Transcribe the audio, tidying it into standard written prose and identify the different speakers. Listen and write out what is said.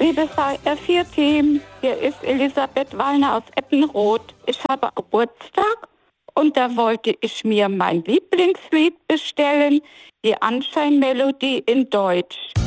Speaker 1: Liebes HR4-Team, hier ist Elisabeth Wallner aus Eppenroth. Ich habe Geburtstag und da wollte ich mir mein Lieblingslied bestellen, die Anscheinmelodie in Deutsch.